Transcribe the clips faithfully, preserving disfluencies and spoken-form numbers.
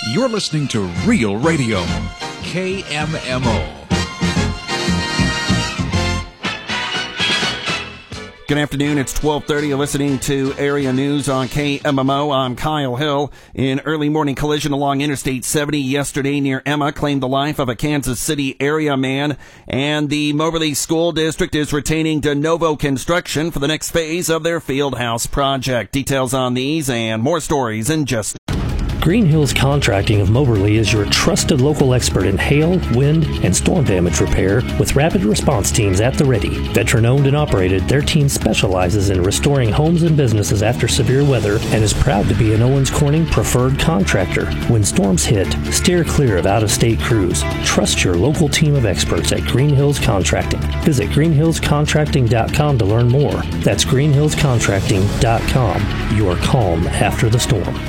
You're listening to Real Radio, K M M O. Good afternoon. It's twelve thirty. You're listening to Area News on K M M O. I'm Kyle Hill. An early morning collision along Interstate seventy yesterday near Emma claimed the life of a Kansas City area man, and the Moberly School District is retaining De Novo Construction for the next phase of their Fieldhouse project. Details on these and more stories in just Green Hills Contracting of Moberly is your trusted local expert in hail, wind, and storm damage repair with rapid response teams at the ready. Veteran-owned and operated, their team specializes in restoring homes and businesses after severe weather and is proud to be an Owens Corning preferred contractor. When storms hit, steer clear of out-of-state crews. Trust your local team of experts at Green Hills Contracting. Visit green hills contracting dot com to learn more. That's green hills contracting dot com. You are calm after the storm.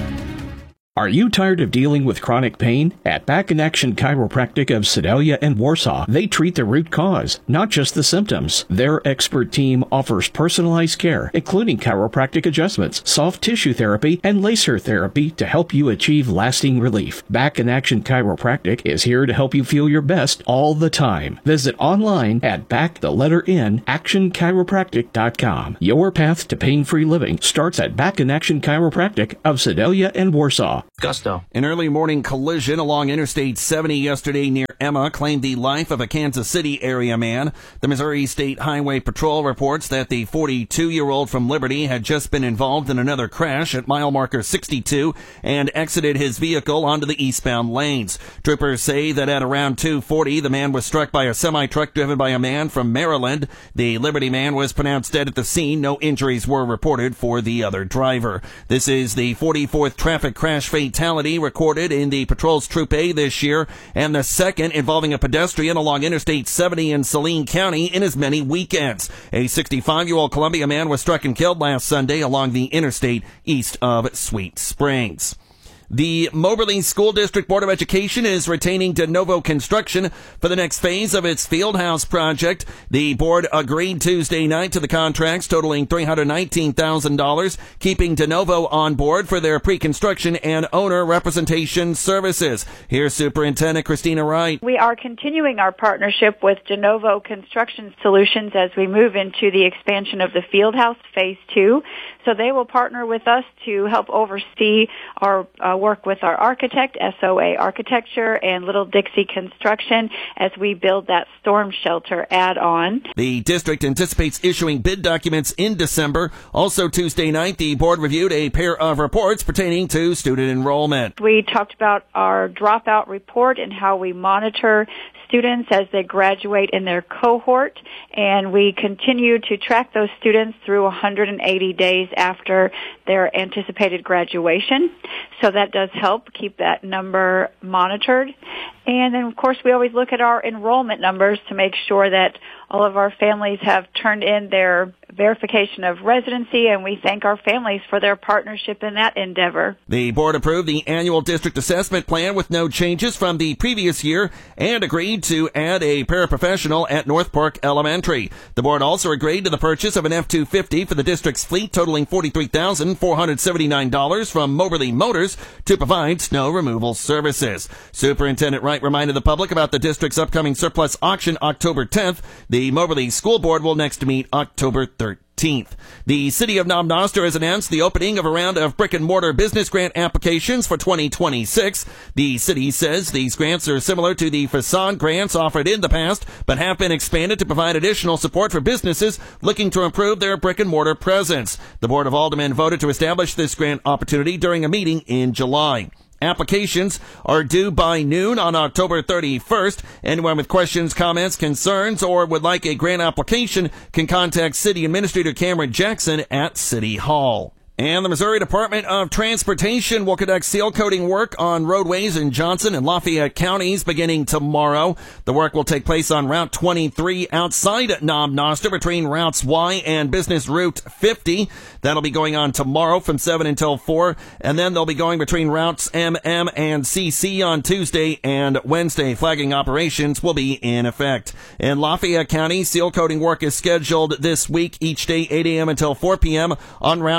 Are you tired of dealing with chronic pain? At Back in Action Chiropractic of Sedalia and Warsaw, they treat the root cause, not just the symptoms. Their expert team offers personalized care, including chiropractic adjustments, soft tissue therapy, and laser therapy to help you achieve lasting relief. Back in Action Chiropractic is here to help you feel your best all the time. Visit online at back the letter N action chiropractic dot com. Your path to pain-free living starts at Back in Action Chiropractic of Sedalia and Warsaw. Gusto. An early morning collision along Interstate seventy yesterday near Emma claimed the life of a Kansas City area man. The Missouri State Highway Patrol reports that the forty-two-year-old from Liberty had just been involved in another crash at mile marker sixty-two and exited his vehicle onto the eastbound lanes. Troopers say that at around two forty, the man was struck by a semi-truck driven by a man from Maryland. The Liberty man was pronounced dead at the scene. No injuries were reported for the other driver. This is the forty-fourth traffic crash fatality recorded in the patrol's Troop A this year, and the second involving a pedestrian along Interstate seventy in Saline County in as many weekends. A sixty-five-year-old Columbia man was struck and killed last Sunday along the interstate east of Sweet Springs. The Moberly School District Board of Education is retaining De Novo Construction for the next phase of its Fieldhouse project. The board agreed Tuesday night to the contracts totaling three hundred nineteen thousand dollars, keeping De Novo on board for their pre-construction and owner representation services. Here's Superintendent Christina Wright. We are continuing our partnership with De Novo Construction Solutions as we move into the expansion of the Fieldhouse Phase two. So they will partner with us to help oversee our uh, work with our architect, S O A Architecture, and Little Dixie Construction as we build that storm shelter add-on. The district anticipates issuing bid documents in December. Also Tuesday night, the board reviewed a pair of reports pertaining to student enrollment. We talked about our dropout report and how we monitor students as they graduate in their cohort, and we continue to track those students through one hundred eighty days after their anticipated graduation. So that does help keep that number monitored. And then, of course, we always look at our enrollment numbers to make sure that all of our families have turned in their verification of residency, and we thank our families for their partnership in that endeavor. The board approved the annual district assessment plan with no changes from the previous year and agreed to add a paraprofessional at North Park Elementary. The board also agreed to the purchase of an F two fifty for the district's fleet totaling forty-three thousand four hundred seventy-nine dollars from Moberly Motors to provide snow removal services. Superintendent Wright reminded the public about the district's upcoming surplus auction October tenth. The Moberly School Board will next meet October thirteenth. The City of Knob Noster has announced the opening of a round of brick-and-mortar business grant applications for twenty twenty-six. The city says these grants are similar to the facade grants offered in the past, but have been expanded to provide additional support for businesses looking to improve their brick-and-mortar presence. The Board of Aldermen voted to establish this grant opportunity during a meeting in July. Applications are due by noon on October thirty-first. Anyone with questions, comments, concerns, or would like a grant application can contact City Administrator Cameron Jackson at City Hall. And the Missouri Department of Transportation will conduct seal coating work on roadways in Johnson and Lafayette counties beginning tomorrow. The work will take place on Route twenty-three outside Knob Noster between Routes Y and Business Route fifty. That'll be going on tomorrow from seven until four. And then they'll be going between Routes M M and C C on Tuesday and Wednesday. Flagging operations will be in effect. In Lafayette County, seal coating work is scheduled this week each day eight a.m. until four p.m. on Route B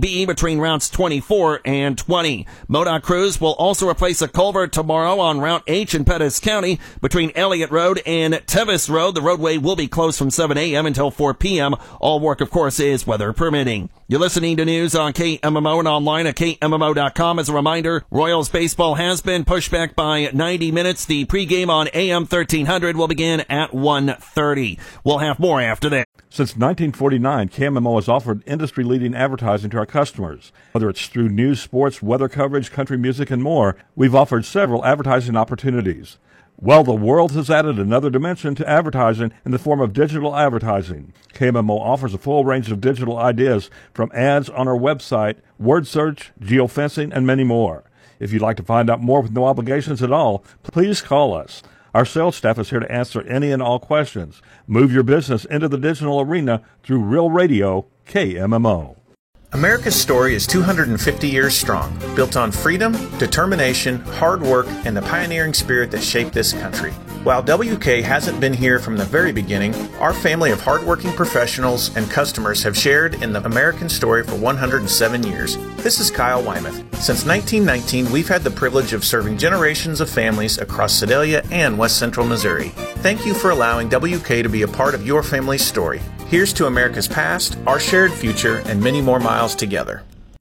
B between routes twenty-four and twenty. MoDOT crews will also replace a culvert tomorrow on Route H in Pettis County between Elliott Road and Tevis Road. The roadway will be closed from seven a.m. until four p.m. All work, of course, is weather permitting. You're listening to news on K M M O and online at K M M O dot com. As a reminder, Royals baseball has been pushed back by ninety minutes. The pregame on A M thirteen hundred will begin at one thirty. We'll have more after that. Since nineteen forty-nine, K M M O has offered industry-leading advertising to our customers. Whether it's through news, sports, weather coverage, country music, and more, we've offered several advertising opportunities. Well, the world has added another dimension to advertising in the form of digital advertising. K M M O offers a full range of digital ideas from ads on our website, word search, geofencing, and many more. If you'd like to find out more with no obligations at all, please call us. Our sales staff is here to answer any and all questions. Move your business into the digital arena through Real Radio K M M O. America's story is two hundred fifty years strong, built on freedom, determination, hard work, and the pioneering spirit that shaped this country. While W K hasn't been here from the very beginning, our family of hardworking professionals and customers have shared in the American story for one hundred seven years. This is Kyle Wymuth. Since nineteen nineteen, we've had the privilege of serving generations of families across Sedalia and West Central Missouri. Thank you for allowing W K to be a part of your family's story. Here's to America's past, our shared future, and many more miles together.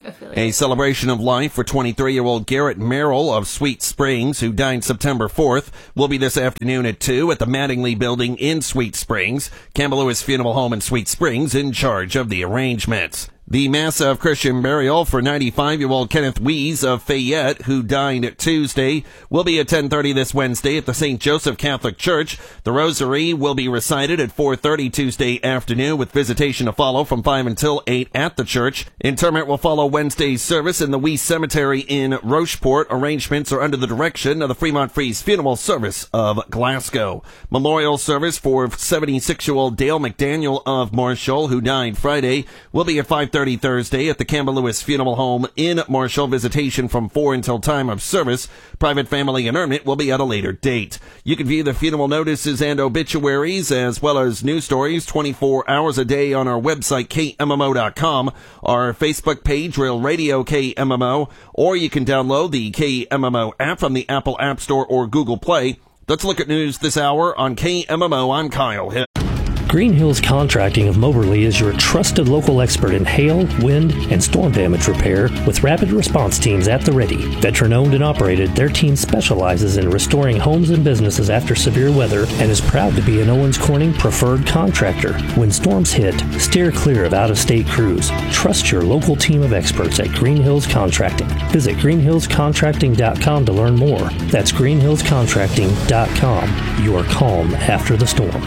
A celebration of life for twenty-three-year-old Garrett Merrill of Sweet Springs, who died September fourth, will be this afternoon at two at the Mattingly Building in Sweet Springs. Campbell Lewis Funeral Home in Sweet Springs in charge of the arrangements. The Mass of Christian burial for ninety-five-year-old Kenneth Wees of Fayette, who died Tuesday, will be at ten thirty this Wednesday at the Saint Joseph Catholic Church. The Rosary will be recited at four thirty Tuesday afternoon, with visitation to follow from five until eight at the church. Interment will follow Wednesday's service in the Wees Cemetery in Rocheport. Arrangements are under the direction of the Fremont Frees Funeral Service of Glasgow. Memorial service for seventy-six-year-old Dale McDaniel of Marshall, who died Friday, will be at five thirty Thursday at the Campbell Lewis Funeral Home in Marshall. Visitation from four until time of service. Private family interment will be at a later date. You can view the funeral notices and obituaries as well as news stories twenty-four hours a day on our website, K M M O dot com, our Facebook page, Real Radio K M M O, or you can download the K M M O app from the Apple App Store or Google Play. Let's look at news this hour on K M M O. I'm Kyle Hill. Green Hills Contracting of Moberly is your trusted local expert in hail, wind, and storm damage repair with rapid response teams at the ready. Veteran-owned and operated, their team specializes in restoring homes and businesses after severe weather and is proud to be an Owens Corning preferred contractor. When storms hit, steer clear of out-of-state crews. Trust your local team of experts at Green Hills Contracting. Visit green hills contracting dot com to learn more. That's green hills contracting dot com. Your calm after the storm.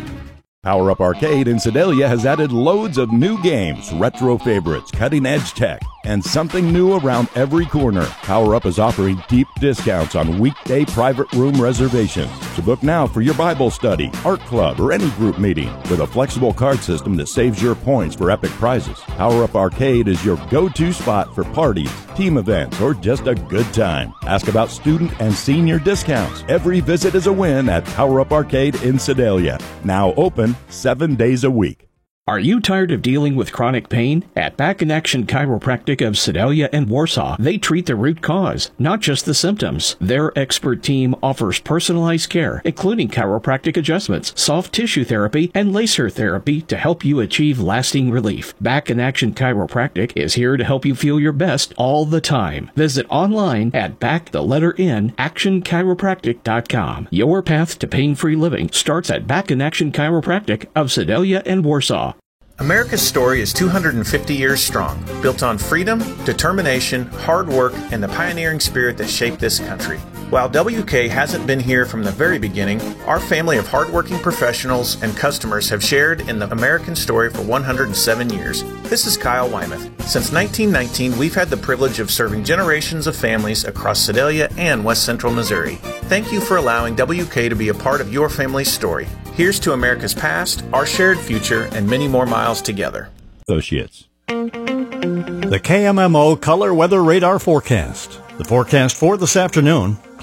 Power Up Arcade in Sedalia has added loads of new games, retro favorites, cutting-edge tech, and something new around every corner. Power Up is offering deep discounts on weekday private room reservations. So book now for your Bible study, art club, or any group meeting with a flexible card system that saves your points for epic prizes. Power Up Arcade is your go-to spot for parties, team events, or just a good time. Ask about student and senior discounts. Every visit is a win at Power Up Arcade in Sedalia. Now open seven days a week. Are you tired of dealing with chronic pain? At Back in Action Chiropractic of Sedalia and Warsaw, they treat the root cause, not just the symptoms. Their expert team offers personalized care, including chiropractic adjustments, soft tissue therapy, and laser therapy to help you achieve lasting relief. Back in Action Chiropractic is here to help you feel your best all the time. Visit online at back the letter in action chiropractic dot com. Your path to pain-free living starts at Back in Action Chiropractic of Sedalia and Warsaw. America's story is two hundred fifty years strong, built on freedom, determination, hard work, and the pioneering spirit that shaped this country. While W K hasn't been here from the very beginning, our family of hardworking professionals and customers have shared in the American story for one hundred seven years. This is Kyle Wymuth. Since nineteen nineteen, we've had the privilege of serving generations of families across Sedalia and West Central Missouri. Thank you for allowing W K to be a part of your family's story. Here's to America's past, our shared future, and many more miles together. Associates. The K M M O Color Weather Radar Forecast. The forecast for this afternoon: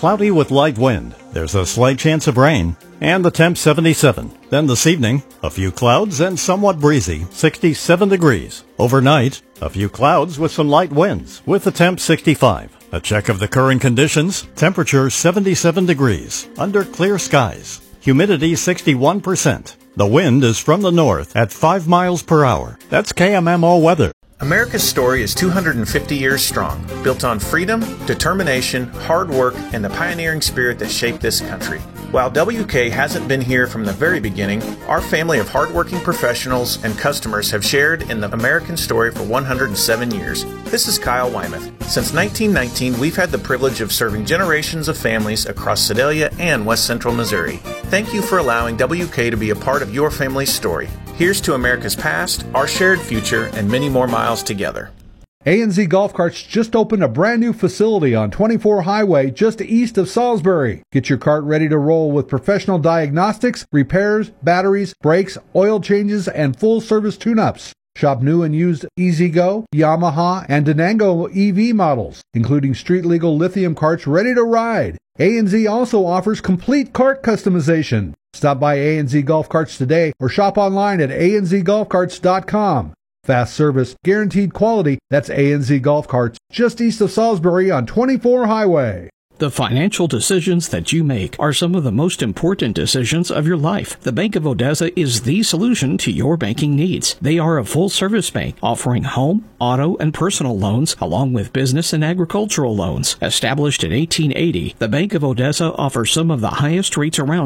cloudy with light wind. There's a slight chance of rain. And the temp seventy-seven. Then this evening, a few clouds and somewhat breezy, sixty-seven degrees. Overnight, a few clouds with some light winds, with the temp sixty-five. A check of the current conditions, temperature seventy-seven degrees, under clear skies. Humidity sixty-one percent. The wind is from the north at five miles per hour. That's K M M O weather. America's story is two hundred fifty years strong, built on freedom, determination, hard work, and the pioneering spirit that shaped this country. While W K hasn't been here from the very beginning, our family of hardworking professionals and customers have shared in the American story for one hundred seven years. This is Kyle Wymuth. Since nineteen nineteen, we've had the privilege of serving generations of families across Sedalia and West Central Missouri. Thank you for allowing W K to be a part of your family's story. Here's to America's past, our shared future, and many more miles together. A N Z Golf Carts just opened a brand new facility on twenty-four Highway just east of Salisbury. Get your cart ready to roll with professional diagnostics, repairs, batteries, brakes, oil changes, and full-service tune-ups. Shop new and used E-Z-Go, Yamaha, and Denango E V models, including street-legal lithium carts ready to ride. A N Z also offers complete cart customization. Stop by A N Z Golf Carts today or shop online at A N Z golf carts dot com. Fast service, guaranteed quality. That's A N Z Golf Carts, just east of Salisbury on twenty-four Highway. The financial decisions that you make are some of the most important decisions of your life. The Bank of Odessa is the solution to your banking needs. They are a full-service bank offering home, auto, and personal loans, along with business and agricultural loans. Established in eighteen eighty, the Bank of Odessa offers some of the highest rates around